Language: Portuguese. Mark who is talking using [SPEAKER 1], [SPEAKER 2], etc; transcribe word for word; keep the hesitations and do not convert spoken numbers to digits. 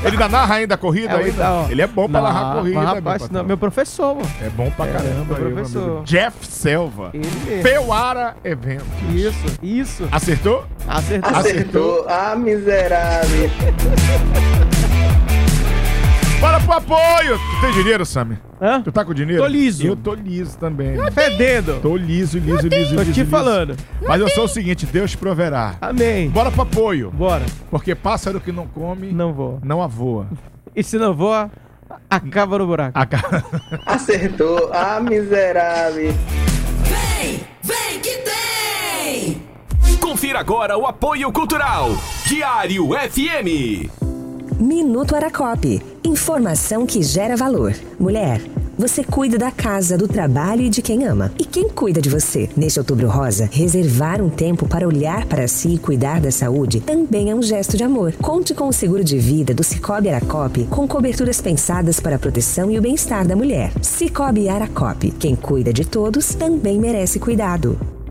[SPEAKER 1] Ele ainda narra ainda a corrida?
[SPEAKER 2] É,
[SPEAKER 1] ainda?
[SPEAKER 2] então,
[SPEAKER 1] Ele é bom pra
[SPEAKER 2] não,
[SPEAKER 1] narrar a corrida,
[SPEAKER 2] mas, rapaz,
[SPEAKER 1] meu
[SPEAKER 2] não, meu professor, mano.
[SPEAKER 1] É bom pra
[SPEAKER 2] É,
[SPEAKER 1] caramba.
[SPEAKER 2] meu
[SPEAKER 1] aí,
[SPEAKER 2] professor.
[SPEAKER 1] amigo. Jeff Selva.
[SPEAKER 2] Ele mesmo.
[SPEAKER 1] Peuara Evento.
[SPEAKER 2] Isso, isso.
[SPEAKER 1] Acertou?
[SPEAKER 2] Acertou.
[SPEAKER 3] Acertou. Ah, miserável.
[SPEAKER 1] Bora pro apoio! Tu tem dinheiro, Sammy?
[SPEAKER 2] Hã?
[SPEAKER 1] Tu tá com dinheiro?
[SPEAKER 2] Tô liso.
[SPEAKER 1] Eu tô liso também.
[SPEAKER 2] Fedendo.
[SPEAKER 1] Tô liso, liso, liso,
[SPEAKER 2] Tô
[SPEAKER 1] liso.
[SPEAKER 2] te
[SPEAKER 1] liso.
[SPEAKER 2] falando.
[SPEAKER 1] Mas eu sou o seguinte, Deus proverá.
[SPEAKER 2] Amém.
[SPEAKER 1] Bora pro apoio.
[SPEAKER 2] Bora.
[SPEAKER 1] Porque pássaro que não come,
[SPEAKER 2] Não vou.
[SPEAKER 1] não avoa.
[SPEAKER 2] E se não vou, acaba no buraco.
[SPEAKER 1] A cara...
[SPEAKER 3] Acertou. Ah, miserável.
[SPEAKER 4] Vem, vem que tem!
[SPEAKER 5] Confira agora o apoio cultural. Diário F M.
[SPEAKER 6] Minuto Aracop. Informação que gera valor. Mulher, você cuida da casa, do trabalho e de quem ama. E quem cuida de você? Neste Outubro Rosa, reservar um tempo para olhar para si e cuidar da saúde também é um gesto de amor. Conte com o seguro de vida do Sicoob Aracop, com coberturas pensadas para a proteção e o bem-estar da mulher. Sicoob Aracop. Quem cuida de todos também merece cuidado.